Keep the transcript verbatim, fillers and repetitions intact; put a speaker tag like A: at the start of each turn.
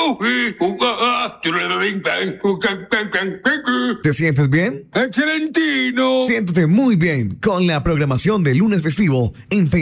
A: ¿Te sientes bien?
B: ¡Excelentino!
A: Siéntete muy bien con la programación de lunes festivo en